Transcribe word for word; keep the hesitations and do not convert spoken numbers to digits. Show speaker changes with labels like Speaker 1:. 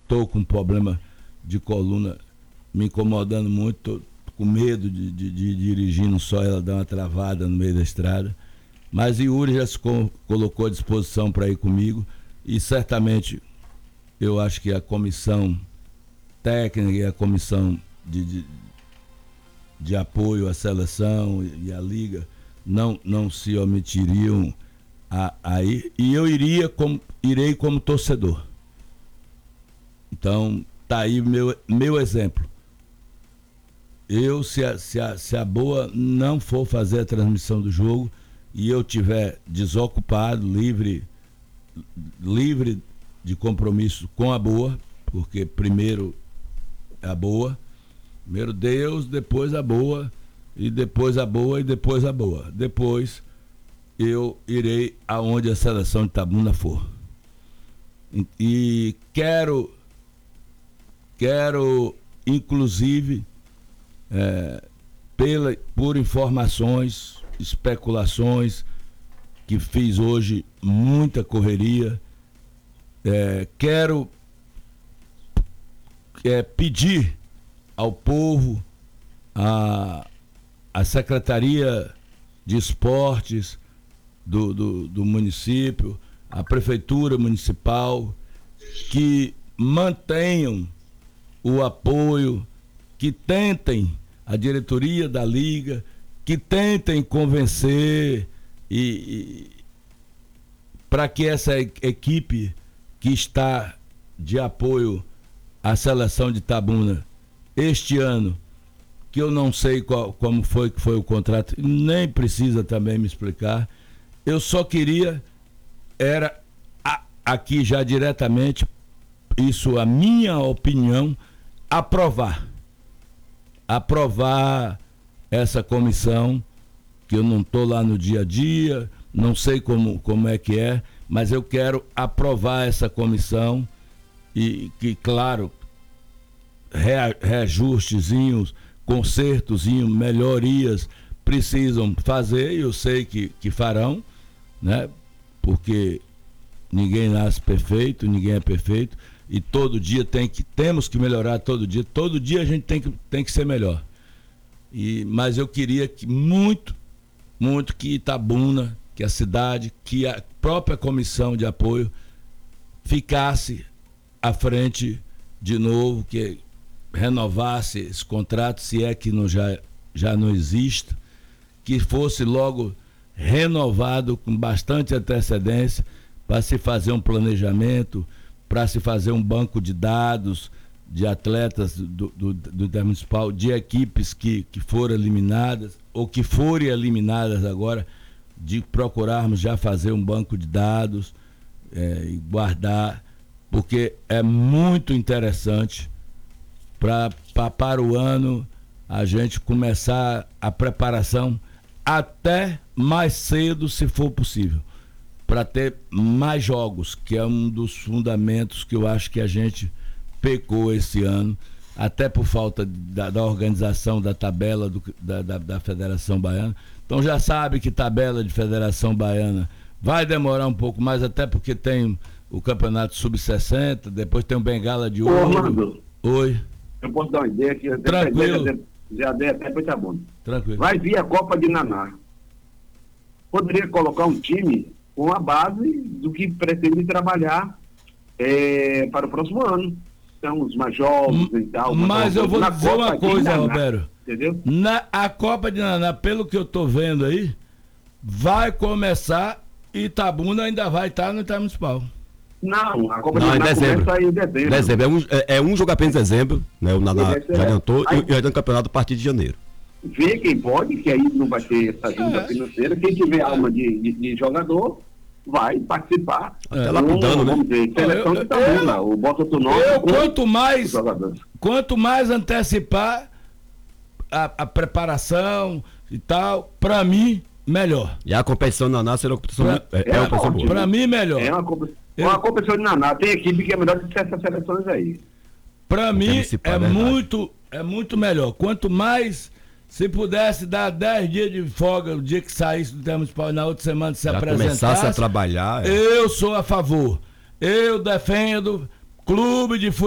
Speaker 1: estou com um problema de coluna me incomodando muito, tô com medo de, de, de dirigindo só, ela dá uma travada no meio da estrada. Mas Yuri já se co- colocou à disposição para ir comigo e certamente eu acho que a comissão técnica e a comissão de, de, de apoio à seleção e à liga não, não se omitiriam a, a ir, e eu iria como, irei como torcedor. Então tá aí meu, meu exemplo. Eu, se a, se, a, se a Boa não for fazer a transmissão do jogo e eu tiver desocupado, livre, livre de compromisso com a Boa, porque primeiro a Boa, primeiro Deus, depois a Boa, e depois a Boa, e depois a Boa. Depois eu irei aonde a seleção de Itabuna for. E, e quero, quero, inclusive, É, pela, por informações, especulações, que fiz hoje muita correria, é, quero é, pedir ao povo, a, a Secretaria de Esportes do, do, do município, a Prefeitura Municipal, que mantenham o apoio, que tentem, a diretoria da Liga, que tentem convencer e, e para que essa equipe que está de apoio à seleção de Itabuna este ano, que eu não sei qual, como foi que foi o contrato, nem precisa também me explicar, eu só queria, era a, aqui já diretamente, isso a minha opinião, aprovar. aprovar essa comissão, que eu não estou lá no dia a dia, não sei como, como é que é, mas eu quero aprovar essa comissão e que, claro, rea, reajustezinhos, consertozinhos, melhorias precisam fazer, e eu sei que, que farão, né? Porque ninguém nasce perfeito, ninguém é perfeito, e todo dia tem que, temos que melhorar todo dia, todo dia a gente tem que, tem que ser melhor. E, mas eu queria que muito, muito que Itabuna, que a cidade, que a própria comissão de apoio ficasse à frente de novo, que renovasse esse contrato, se é que não, já, já não existe, que fosse logo renovado com bastante antecedência para se fazer um planejamento, para se fazer um banco de dados de atletas do, do, do, do municipal, de equipes que, que foram eliminadas ou que forem eliminadas agora, de procurarmos já fazer um banco de dados é, e guardar, porque é muito interessante pra, pra, para o ano a gente começar a preparação até mais cedo, se for possível, para ter mais jogos, que é um dos fundamentos que eu acho que a gente pecou esse ano, até por falta da, da organização da tabela do, da, da, da Federação Baiana. Então já sabe que tabela de Federação Baiana vai demorar um pouco mais, até porque tem o campeonato sub sessenta, depois tem o Bengala de Ouro.
Speaker 2: Ô, Orlando,
Speaker 1: oi.
Speaker 2: Eu posso dar uma ideia aqui?
Speaker 1: Tranquilo.
Speaker 2: Já, já dei até para Itabuna.
Speaker 1: Tranquilo.
Speaker 2: Vai vir a Copa de Naná. Poderia colocar um time com a base do que pretende trabalhar é, para o próximo ano. Então, os mais jovens e tal.
Speaker 1: Mas eu vou dizer
Speaker 2: Copa
Speaker 1: uma coisa,
Speaker 2: Naná,
Speaker 1: Roberto.
Speaker 2: Entendeu?
Speaker 1: Na, a Copa de Naná, pelo que eu tô vendo aí, vai começar e Itabuna ainda vai estar no Intermunicipal.
Speaker 2: Não, a Copa
Speaker 3: Não,
Speaker 2: de Naná
Speaker 3: em dezembro.
Speaker 2: começa em dezembro.
Speaker 3: Dezembro. É um, é, é um jogo apenas em dezembro, né? O Naná
Speaker 2: Esse é-
Speaker 3: já adiantou
Speaker 2: aí-
Speaker 3: e já tem um campeonato a partir de janeiro.
Speaker 2: Vê quem pode, que aí não vai ter essa ajuda
Speaker 1: É.
Speaker 2: financeira. Quem tiver alma de, de, de jogador vai participar.
Speaker 3: Até lapidando, né?
Speaker 2: Vamos ver, seleção
Speaker 1: Eu-
Speaker 2: de Itabuna,
Speaker 1: eu-
Speaker 2: o bota outro nome.
Speaker 1: Eu,
Speaker 2: com
Speaker 1: quanto
Speaker 2: os
Speaker 1: mais,
Speaker 2: jogadores.
Speaker 1: quanto mais antecipar a, a preparação e tal, pra mim, melhor.
Speaker 3: E a competição na Naná será uma competição,
Speaker 1: Pra-
Speaker 3: muito- é, é
Speaker 2: é
Speaker 3: uma competição
Speaker 2: ótimo.
Speaker 3: boa.
Speaker 1: Pra mim, melhor.
Speaker 2: É uma, compe-
Speaker 1: Eu-
Speaker 2: uma competição de Naná. Tem equipe que é melhor que essas seleções aí.
Speaker 1: Pra mim,
Speaker 3: antecipar,
Speaker 1: é
Speaker 3: é verdade.
Speaker 1: muito, é muito melhor. Quanto mais, se pudesse dar dez dias de folga, o dia que saísse do Intermunicipal, na outra semana se
Speaker 3: Já
Speaker 1: apresentasse,
Speaker 3: começasse a trabalhar. é.
Speaker 1: eu sou a favor. Eu defendo clube de futebol.